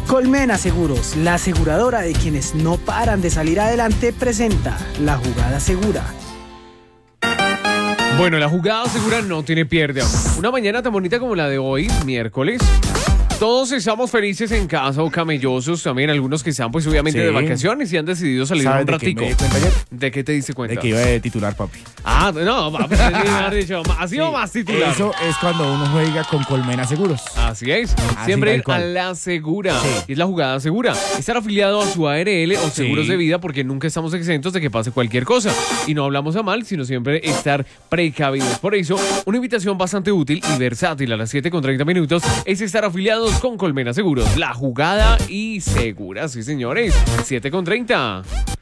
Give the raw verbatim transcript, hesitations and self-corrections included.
Colmena Seguros, la aseguradora de quienes no paran de salir adelante, presenta La Jugada Segura. Bueno, la jugada segura no tiene pierde. Una mañana tan bonita como la de hoy, miércoles. Todos estamos felices en casa o camellosos, también algunos que están pues obviamente Sí. de vacaciones y han decidido salir ¿Sabes un de qué ratico. me di cuenta ayer? ¿De qué te diste cuenta? De que iba de titular, papi. Ah, no, papi, ha dicho, ha sido Sí, más titular. Eso es cuando uno juega con Colmena Seguros. Así es, Así siempre tal ir a cual. la segura, Sí. y es la jugada segura, estar afiliado a su A R L o seguros Sí. de vida porque nunca estamos exentos de que pase cualquier cosa, y no hablamos a mal, sino siempre estar precavidos. Por eso, una invitación bastante útil y versátil a las siete con treinta minutos es estar afiliados con Colmena Seguros, la jugada y segura, sí señores, siete con treinta.